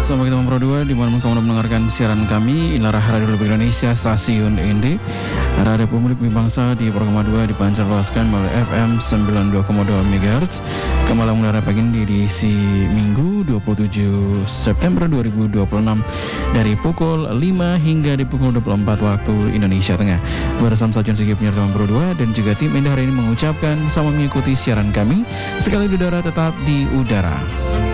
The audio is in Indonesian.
Selamat ketemu Pro 2 di mana kamu mendengarkan siaran kami Inilah Radio Republik Indonesia Stasiun ND Radio Publik Bangsa di program 2 dipancarluaskan melalui FM 92,2 MHz. Kembali mulai pagi ini di edisi Minggu 27 September 2026 dari pukul 5 hingga di pukul 24 waktu Indonesia Tengah. Bersama Sajun Sigip Nyertawan Pro 2 dan juga tim Enda hari ini mengucapkan selamat mengikuti siaran kami sekali di udara tetap di udara.